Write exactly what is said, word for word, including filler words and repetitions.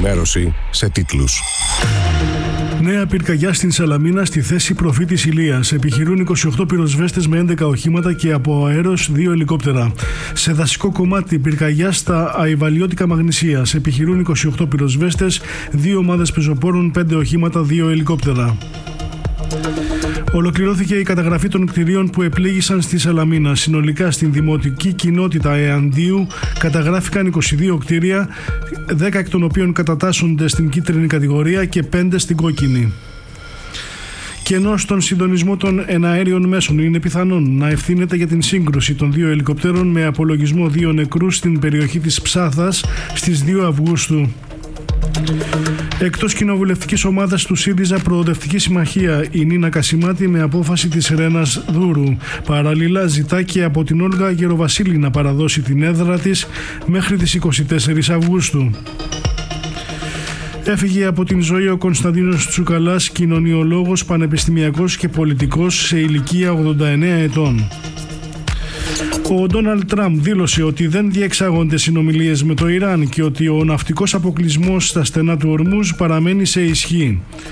Ενημέρωση σε τίτλους. Νέα πυρκαγιά στην Σαλαμίνα στη θέση προφήτης Ηλίας. Επιχειρούν είκοσι οκτώ πυροσβέστες με έντεκα οχήματα και από αέρος δύο ελικόπτερα. Σε δασικό κομμάτι πυρκαγιά στα Αϊβαλιώτικα Μαγνησίας. Επιχειρούν είκοσι οκτώ πυροσβέστες, δύο ομάδες πεζοπόρων, πέντε οχήματα, δύο ελικόπτερα. Ολοκληρώθηκε η καταγραφή των κτηρίων που επλήγησαν στη Σαλαμίνα. Συνολικά στην δημοτική κοινότητα Εαντίου καταγράφηκαν είκοσι δύο κτίρια, δέκα εκ των οποίων κατατάσσονται στην κίτρινη κατηγορία και πέντε στην κόκκινη. Και ενώ στον συντονισμό των εναέριων μέσων είναι πιθανόν να ευθύνεται για την σύγκρουση των δύο ελικοπτέρων με απολογισμό δύο νεκρούς στην περιοχή της Ψάθας στις δύο Αυγούστου. Εκτός κοινοβουλευτικής ομάδας του ΣΥΡΙΖΑ Προοδευτική Συμμαχία, η Νίνα Κασιμάτη με απόφαση της Ρένας Δούρου. Παραλληλά ζητά και από την Όλγα Γεροβασίλη να παραδώσει την έδρα της μέχρι τις είκοσι τέσσερις Αυγούστου. Έφυγε από την ζωή ο Κωνσταντίνος Τσουκαλάς, κοινωνιολόγος, πανεπιστημιακός και πολιτικός σε ηλικία ογδόντα εννέα ετών. Ο Ντόναλντ Τραμπ δήλωσε ότι δεν διεξάγονται συνομιλίες με το Ιράν και ότι ο ναυτικός αποκλεισμός στα στενά του Ορμούζ παραμένει σε ισχύ.